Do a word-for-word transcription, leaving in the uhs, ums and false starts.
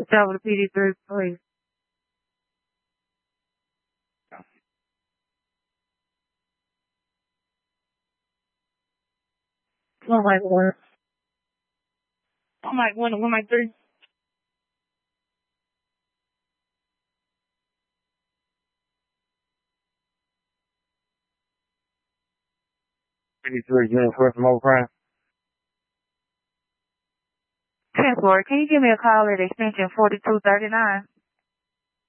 Switch over to P D three, please. One mic one. One mic one, one mic three. P D three, unit for some old crime. Transport, can you give me a call at extension forty-two thirty-nine?